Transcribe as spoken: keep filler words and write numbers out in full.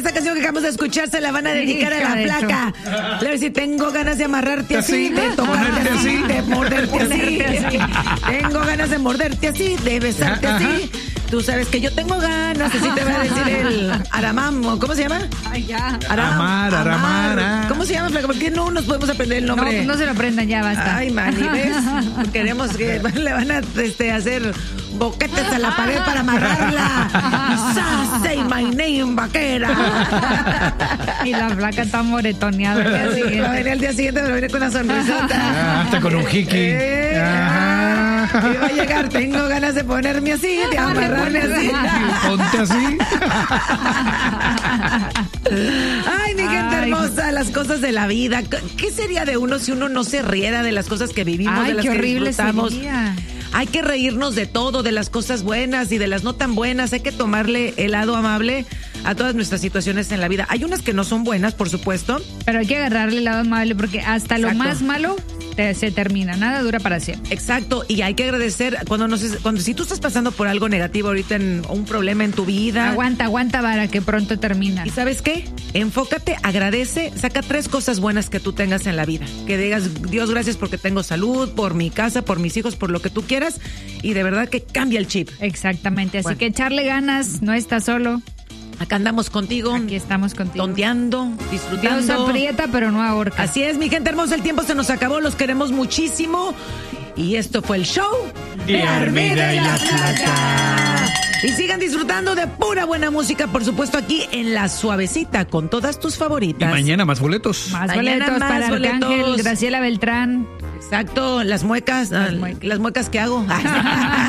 esta canción que acabamos de escuchar se la van a dedicar a la flaca. Le voy a decir, tengo ganas de amarrarte así, de tocarte así, de morderte así. Tengo ganas de morderte así, de besarte así. Tú sabes que yo tengo ganas, así te va a decir el Aramam, ¿cómo se llama? Ay, ya. Aram, Amar, Aramar. Amar. ¿Cómo se llama, flaca? ¿Por qué no nos podemos aprender el nombre? No, no se lo aprendan, ya basta. Ay, Mani, ¿ves? Queremos que le van a este, hacer boquetes a la pared para amarrarla. Say my name, vaquera. Y la flaca está moretoneada. al día siguiente. Va a venir al día siguiente, pero viene con una sonrisota. Ah, hasta con un jiki. Eh, Ajá. Y va a llegar, tengo ganas de ponerme así, de amarrarme así. Ponte así. Ay, mi gente Ay. hermosa, las cosas de la vida. ¿Qué sería de uno si uno no se riera de las cosas que vivimos, Ay, de las qué que horrible disfrutamos? sería. Hay que reírnos de todo, de las cosas buenas y de las no tan buenas. Hay que tomarle el lado amable a todas nuestras situaciones en la vida. Hay unas que no son buenas, por supuesto. Pero hay que agarrarle el lado amable porque hasta lo Exacto. más malo te- se termina. Nada dura para siempre. Exacto, y hay que agradecer cuando nos, cuando si tú estás pasando por algo negativo ahorita, en un problema en tu vida. Aguanta, aguanta, vara, que pronto termina. ¿Y sabes qué? Enfócate, agradece, saca tres cosas buenas que tú tengas en la vida. Que digas, Dios, gracias porque tengo salud, por mi casa, por mis hijos, por lo que tú quieras. Y de verdad que cambia el chip. Exactamente, así Bueno. que echarle ganas, no estás solo. Acá andamos contigo, Aquí estamos contigo. tonteando, Dios disfrutando. aprieta, pero no ahorca. Así es, mi gente hermosa, el tiempo se nos acabó, los queremos muchísimo. Y esto fue el show De Armida y la Flaca. Y sigan disfrutando de pura buena música, por supuesto, aquí en La Suavecita, con todas tus Y favoritas. mañana más boletos. Más Mañana boletos más para boletos. Arcángel, Graciela Beltrán. Exacto, las muecas, Las ah, muecas. las muecas que hago.